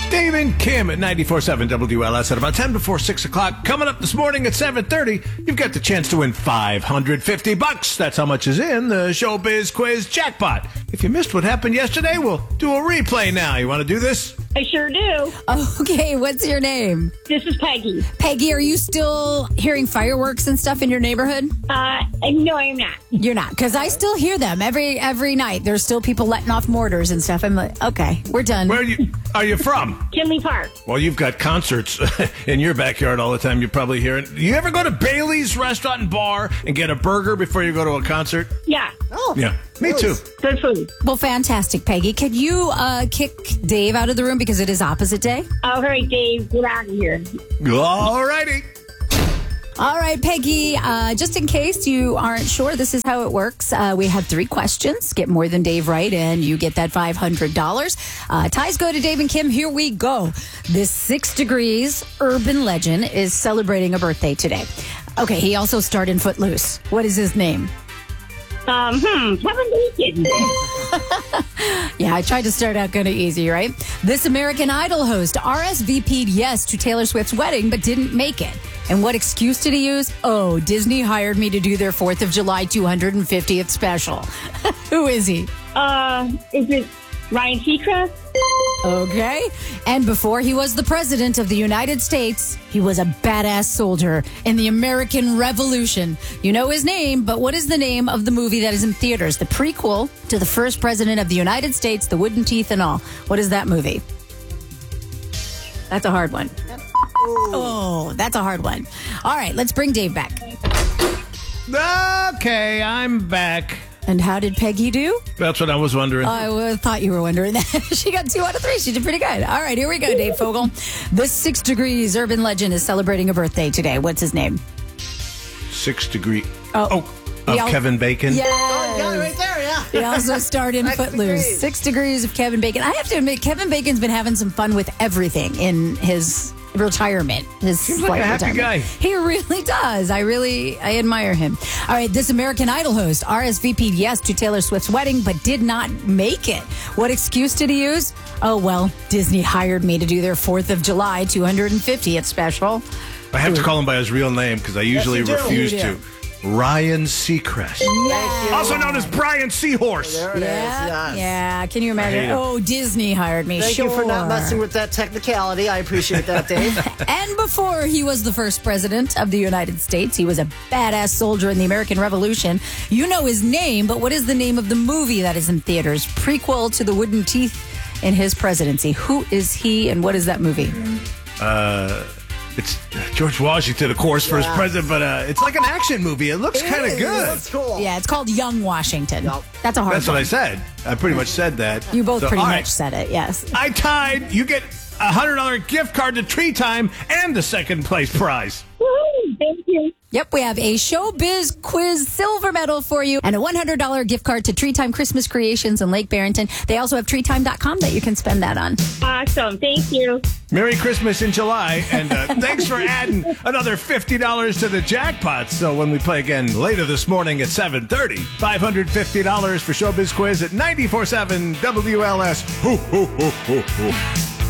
Dave and Kim at 94.7 WLS at about 10 before 6 o'clock. Coming up this morning at 7:30, you've got the chance to win $550. That's how much is in the Showbiz Quiz jackpot. If you missed what happened yesterday, we'll do a replay now. You want to do this? I sure do. Okay, what's your name? This is Peggy. Peggy, are you still hearing fireworks and stuff in your neighborhood? No, I'm not. You're not, because I still hear them every night. There's still people letting off mortars and stuff. I'm like, okay, we're done. Where are you from? Kinley Park. Well, you've got concerts in your backyard all the time. You probably hear it. You ever go to Bailey's Restaurant and Bar and get a burger before you go to a concert? Yeah. Oh, Yeah, me too. Good food. well, fantastic, Peggy. Could you kick Dave out of the room because it is opposite day? All right, Dave, get out of here. All righty. All right, Peggy, just in case you aren't sure, this is how it works. We have 3 questions. Get more than Dave right, and you get that $500. Ties go to Dave and Kim. Here we go. This 6 Degrees urban legend is celebrating a birthday today. Okay, he also starred in Footloose. What is his name? Kevin Bacon. Yeah, I tried to start out kind of easy, right? This American Idol host RSVP'd yes to Taylor Swift's wedding, but didn't make it. And what excuse did he use? Oh, Disney hired me to do their 4th of July 250th special. Who is he? Is it Ryan Seacrest? Okay. And before he was the president of the United States, he was a badass soldier in the American Revolution. You know his name, but what is the name of the movie that is in theaters? The prequel to the first president of the United States, the wooden teeth and all. What is that movie? That's a hard one. Oh, that's a hard one. All right, let's bring Dave back. Okay, I'm back. And how did Peggy do? That's what I was wondering. I thought you were wondering that. She got 2 out of 3. She did pretty good. All right, here we go, Dave Fogel. This 6 Degrees urban legend is celebrating a birthday today. What's his name? 6 Degree. Oh, Kevin Bacon. Yes. Oh, you got it right there, yeah. He also starred in 6 Footloose. Degrees. 6 Degrees of Kevin Bacon. I have to admit, Kevin Bacon's been having some fun with everything in his retirement. Seems like a happy retirement. guy. He really does. I admire him. All right, this American Idol host RSVP'd yes to Taylor Swift's wedding, but did not make it. What excuse did he use? Oh, well, Disney hired me to do their 4th of July 250th special. I have to call him by his real name because I usually you do. refuse You do. to. Ryan Seacrest. Yeah. Also known as Brian Seahorse. There it is, yes. Yeah, can you imagine? hate it. Oh, Disney hired me. Thank you for not messing with that technicality. I appreciate that, Dave. And before he was the first president of the United States, he was a badass soldier in the American Revolution. You know his name, but what is the name of the movie that is in theaters? Prequel to the wooden teeth in his presidency. Who is he and what is that movie? It's George Washington, of course, for his Yeah. president, but it's like an action movie. It looks kind of good. That's cool. Yeah, it's called Young Washington. Yep. That's a hard That's one. what I said. I pretty much said that. You both So, pretty all much right. said it, yes. I tied. You get a $100 gift card to Tree Time and the second place prize. Woohoo! Thank you. Yep, we have a Showbiz Quiz silver medal for you and a $100 gift card to Tree Time Christmas Creations in Lake Barrington. They also have treetime.com that you can spend that on. Awesome. Thank you. Merry Christmas in July, and thanks for adding another $50 to the jackpot. So when we play again later this morning at 7:30, $550 for Showbiz Quiz at 94.7 WLS. Ho, ho, ho, ho, ho.